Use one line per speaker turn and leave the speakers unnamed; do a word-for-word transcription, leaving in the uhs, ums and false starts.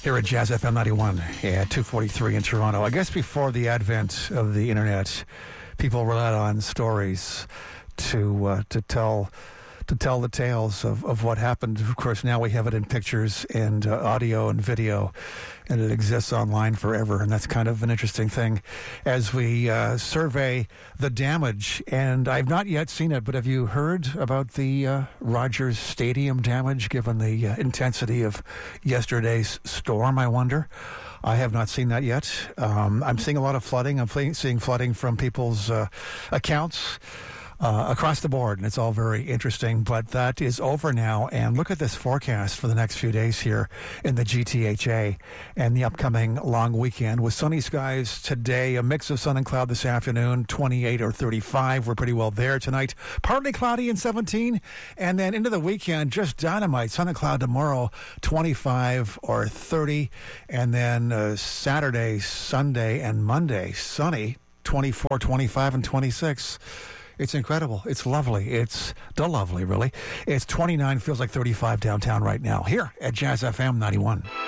Here at Jazz F M ninety-one at two forty-three in Toronto. I guess before the advent of the internet, people relied on stories to uh, to tell to tell the tales of, of what happened. Of course, now we have it in pictures and uh, audio and video, and it exists online forever. And that's kind of an interesting thing as we uh, survey the damage. And I've not yet seen it, but have you heard about the uh, Rogers Stadium damage, given the uh, intensity of yesterday's storm, I wonder? I have not seen that yet. Um, I'm seeing a lot of flooding. I'm fl- seeing flooding from people's uh, accounts Uh, across the board, and it's all very interesting, but that is over now. And look at this forecast for the next few days here in the G T H A and the upcoming long weekend with sunny skies today, a mix of sun and cloud this afternoon, twenty-eight or thirty-five. We're pretty well there tonight. Partly cloudy and seventeen, and then into the weekend, just dynamite. Sun and cloud tomorrow, twenty-five or thirty, and then uh, Saturday, Sunday, and Monday, sunny, twenty-four, twenty-five, and twenty-six. It's incredible. It's lovely. It's the lovely, really. It's twenty-nine, feels like thirty-five downtown right now, here at Jazz F M ninety-one.